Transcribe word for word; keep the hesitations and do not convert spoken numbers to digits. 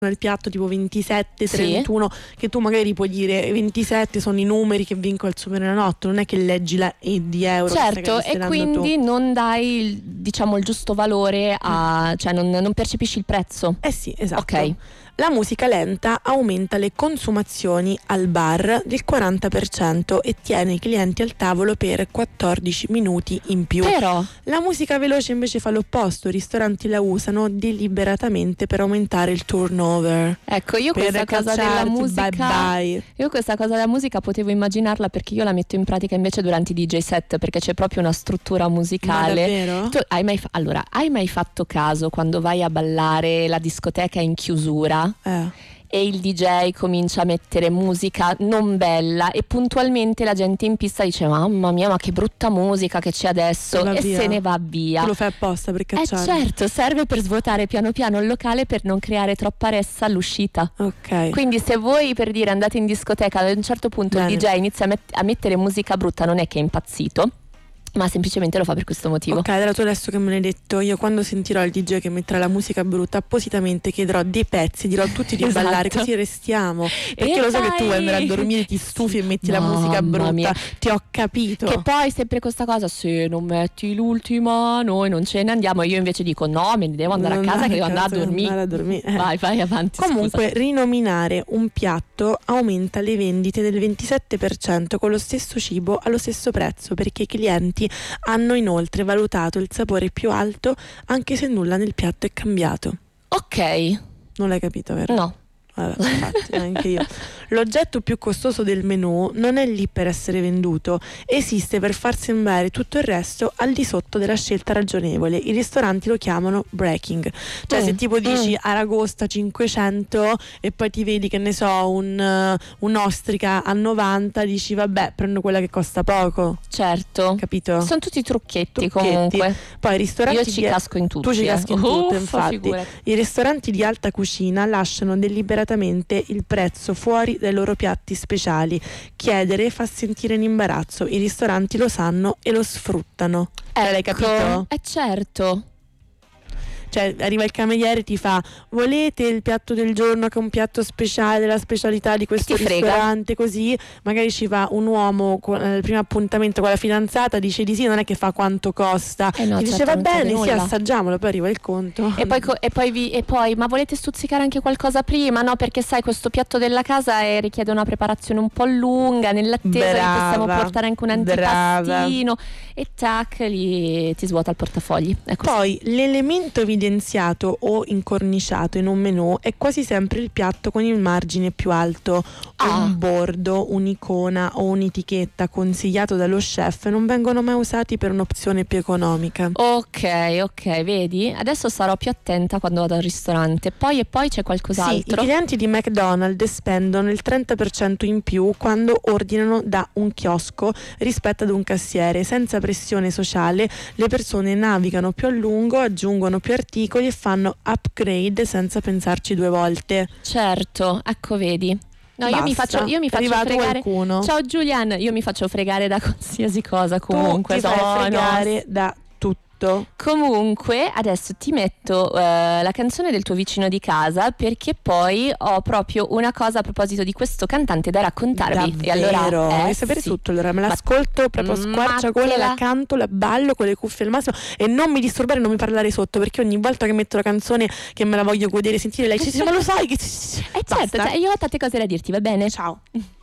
nel piatto tipo ventisette, Sì. trentuno, che tu magari puoi dire ventisette sono i numeri che vinco al Superenalotto, non è che leggi la E di euro. Certo, che stai e dando quindi tu. non dai il, diciamo il giusto valore a, cioè non, non percepisci il prezzo. Eh sì, esatto. Ok. La musica lenta aumenta le consumazioni al bar del quaranta per cento e tiene i clienti al tavolo per quattordici minuti in più. Però La musica veloce invece fa l'opposto, i ristoranti la usano deliberatamente per aumentare il turnover. ecco, io Per questa cosa della cacciarti, musica bye bye. Io questa cosa della musica potevo immaginarla, perché io la metto in pratica invece durante i D J set, perché c'è proprio una struttura Ma musicale. davvero? Tu hai mai fa- allora, hai mai fatto caso quando vai a ballare, la discoteca è in chiusura Eh. e il D J comincia a mettere musica non bella e puntualmente la gente in pista dice mamma mia, ma che brutta musica che c'è adesso, Va e via. se ne va via. Tu lo fai apposta per Eh cacciare. certo, serve per svuotare piano piano il locale, per non creare troppa ressa all'uscita. Ok. Quindi se voi, per dire, andate in discoteca, ad un certo punto Bene. il D J inizia a, met- a mettere musica brutta, non è che è impazzito, ma semplicemente lo fa per questo motivo. Ok, allora tu adesso che me l'hai detto, io quando sentirò il D J che metterà la musica brutta, appositamente chiederò dei pezzi, dirò a tutti di Esatto. ballare, così restiamo. Perché E lo so che tu dai! vuoi andare a dormire, ti stufi e metti la Mamma musica brutta. mia. Ti ho capito. Che poi sempre questa cosa, se non metti l'ultima noi non ce ne andiamo, io invece dico no, me ne devo andare Non a casa, che devo cazzo, andare a dormire. andare a dormire, eh. Vai, vai avanti. Comunque, scusa. rinominare un piatto aumenta le vendite del ventisette per cento con lo stesso cibo allo stesso prezzo, perché i clienti hanno inoltre valutato il sapore più alto anche se nulla nel piatto è cambiato. Ok, Non l'hai capito, vero? no. Vabbè, infatti, neanche io. L'oggetto più costoso del menù non è lì per essere venduto, esiste per far sembrare tutto il resto al di sotto della scelta ragionevole. I ristoranti lo chiamano breaking. Cioè Mm, se tipo dici mm. aragosta cinquecento e poi ti vedi che ne so un, uh, un'ostrica a novanta, dici vabbè, prendo quella che costa poco, Certo. capito? Sono tutti trucchetti, Trucchetti. comunque. Poi i ristoranti Io ci di- casco in tutti. tu ci eh. caschi in tutto, Uffa, infatti. figurati. I ristoranti di alta cucina lasciano deliberatamente il prezzo fuori dai loro piatti speciali. Chiedere fa sentire in imbarazzo. I ristoranti lo sanno e lo sfruttano. Cioè, l'hai Ecco, capito? Eh certo. Cioè arriva il cameriere e ti fa: volete il piatto del giorno che è un piatto speciale della specialità di questo Ti frega. ristorante, così magari ci va un uomo con, eh, il primo appuntamento con la fidanzata, dice di sì, non è che fa quanto costa, Eh no, ti dice certo, va non chiede bene, sì, nulla. assaggiamolo, poi arriva il conto. E poi, co- e, poi vi- e poi, ma volete stuzzicare anche qualcosa prima? No, perché sai, questo piatto della casa eh, richiede una preparazione un po' lunga, nell'attesa vi possiamo Brava, portare anche un brava. antipastino, e tac, lì ti svuota il portafogli. Ecco. Poi l'elemento evidenziato o incorniciato in un menù è quasi sempre il piatto con il margine più alto. Ah. Un bordo, un'icona o un'etichetta consigliato dallo chef non vengono mai usati per un'opzione più economica. Ok, ok, vedi? Adesso sarò più attenta quando vado al ristorante. Poi e poi c'è Sì, i qualcos'altro? clienti di McDonald's spendono il trenta per cento in più quando ordinano da un chiosco rispetto ad un cassiere. Senza pressione sociale, le persone navigano più a lungo, aggiungono più articoli e fanno upgrade senza pensarci due volte. Certo, ecco, vedi. No, io mi Basta. faccio, io mi È faccio arrivato fregare. qualcuno. Ciao Giulian, io mi faccio fregare da qualsiasi cosa comunque. Tu ti fai no, no. fregare da tutto. Comunque adesso ti metto eh, la canzone del tuo vicino di casa, perché poi ho proprio una cosa a proposito di questo cantante da raccontarvi. Davvero? E allora eh, Vuoi sapere sì. tutto? Allora me Ma- l'ascolto proprio a squarciagola, ma te la- la canto, la ballo con le cuffie al massimo e non mi disturbare, non mi parlare sotto, perché ogni volta che metto la canzone che me la voglio godere, sentire lei dice ma lo sai che Eh certo, Basta. cioè, io ho tante cose da dirti, va bene? Ciao.